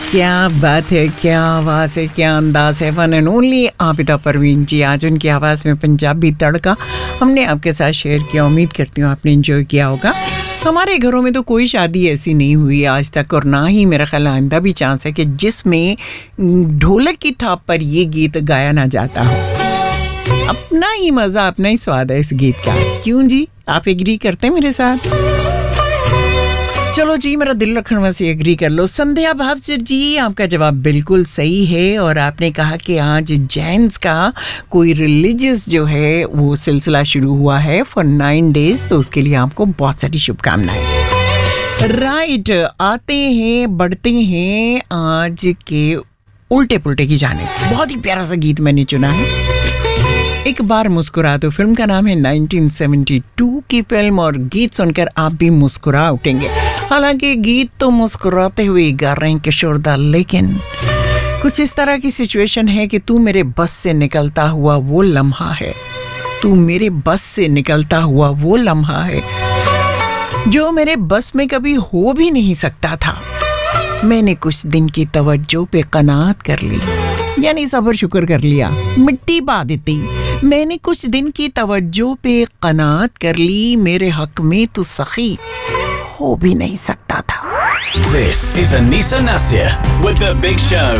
क्या बात है, क्या आवाज़ है, क्या अंदाज़ है। One and only Abida Parveen ji, आज उनकी आवाज़ में पंजाबी तड़का हमने आपके साथ शेयर किया। उम्मीद करती हूँ आपने एंजॉय किया होगा। हमारे घरों में तो कोई शादी ऐसी नहीं हुई आज तक, और ना ही मेरा ख्याल आइंदा भी चांस है कि जिसमें ढोलक की थाप पर ये गीत गाया ना जाता हो। अपना ही मज़ा, अपना ही स्वाद है इस गीत का। क्यों जी, आप एग्री करते हैं मेरे साथ? चलो जी, मेरा दिल रखने से एग्री कर लो। संध्या भावसर जी, आपका जवाब बिल्कुल सही है। और आपने कहा कि आज जैन्स का कोई रिलीजियस जो है वो सिलसिला शुरू हुआ है फॉर 9 days, तो उसके लिए आपको बहुत सारी शुभकामनाएं। राइट, आते हैं बढ़ते हैं आज के उल्टे पुल्टे की जानिब। बहुत ही प्यारा सा गीत मैंने चुना है। एक बार मुस्कुरा दो फिल्म का नाम है, 1972 की फिल्म, और गीत सुनकर आप भी मुस्कुरा उठेंगे। हालांकि गीत तो मुस्कुराते हुए गा रहे हैं किशोरदा, लेकिन कुछ इस तरह की सिचुएशन है कि तू मेरे बस से निकलता हुआ वो लम्हा है, तू मेरे बस से निकलता हुआ वो लम्हा है जो मेरे बस में कभी हो भी नहीं सकता था। मैंने कुछ दिन की तवज्जो पे कनात कर ली, यानी सब्र शुक्र कर लिया, मिट्टी पा देती। मैंने कुछ दिन की तवज्जो पे कनात कर ली, मेरे हक में तो सखी हो भी नहीं सकता था। This is Anisa Nasir with The Big Show.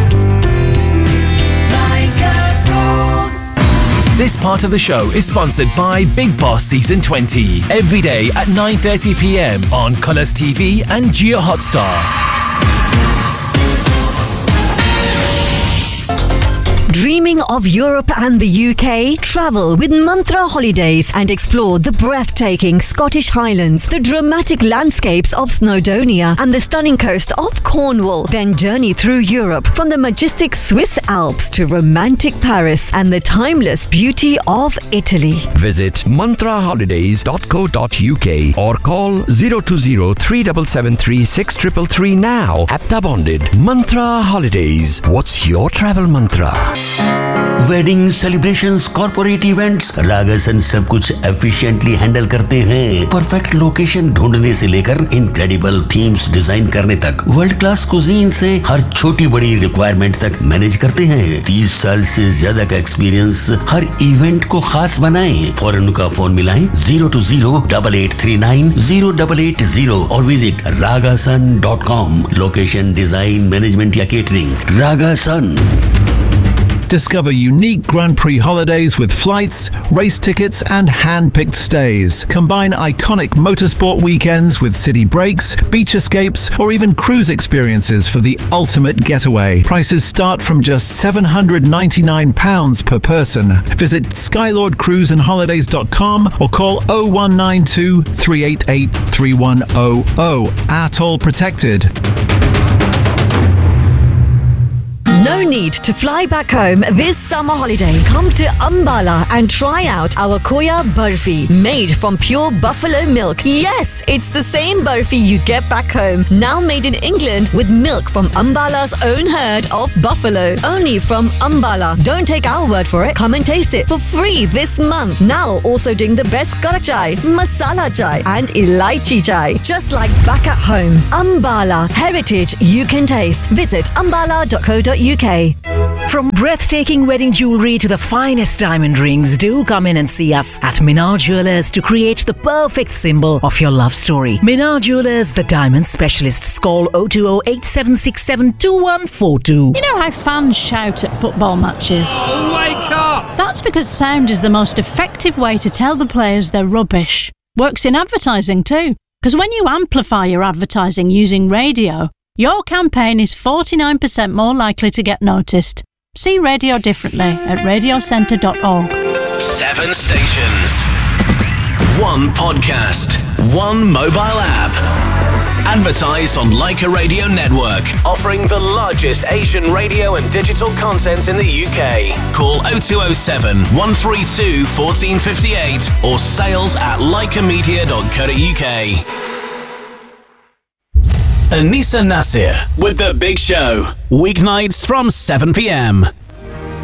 This part of the show is sponsored by Big Boss Season 20. Every day at 9:30 p.m. on Colours TV and Jio Hotstar. Dreaming of Europe and the UK? Travel with Mantra Holidays and explore the breathtaking Scottish Highlands, the dramatic landscapes of Snowdonia and the stunning coast of Cornwall. Then journey through Europe from the majestic Swiss Alps to romantic Paris and the timeless beauty of Italy. Visit mantraholidays.co.uk or call 020-3773-6333 now. Apta bonded. Mantra Holidays. What's your travel mantra? Wedding celebrations, corporate events, रागासन सब कुछ efficiently handle करते हैं। Perfect location ढूंढने से लेकर incredible themes design करने तक, world class cuisine से हर छोटी बड़ी रिक्वायरमेंट तक मैनेज करते हैं। 30 साल से ज्यादा का एक्सपीरियंस हर इवेंट को खास बनाएं। फौरन उनका फोन मिलाएं 020-8839-0880 और visit ragasan.com। Location, design, management या catering, रागासन। Discover unique Grand Prix holidays with flights, race tickets and hand-picked stays. Combine iconic motorsport weekends with city breaks, beach escapes or even cruise experiences for the ultimate getaway. Prices start from just £799 per person. Visit skylordcruiseandholidays.com or call 0192 388 3100. Atoll protected. No need to fly back home this summer holiday. Come to Ambala and try out our Koya Barfi, made from pure buffalo milk. Yes, it's the same barfi you get back home, now made in England with milk from Ambala's own herd of buffalo. Only from Ambala. Don't take our word for it. Come and taste it for free this month. Now also doing the best kara chai, masala chai and elaichi chai. Just like back at home. Ambala. Heritage you can taste. Visit ambala.co.uk. From breathtaking wedding jewelry to the finest diamond rings, do come in and see us at Minar Jewelers to create the perfect symbol of your love story. Minar Jewelers, the diamond specialists. Call 020-8767-2142. You know how fans shout at football matches? Oh, wake up! That's because sound is the most effective way to tell the players they're rubbish. Works in advertising too. Because when you amplify your advertising using radio, your campaign is 49% more likely to get noticed. See radio differently at radiocentre.org. 7 stations. 1 podcast. 1 mobile app. Advertise on Leica Radio Network, offering the largest Asian radio and digital content in the UK. Call 0207 132 1458 or sales@leicamedia.co.uk. Anisa Nasir with The Big Show. Weeknights from 7 p.m.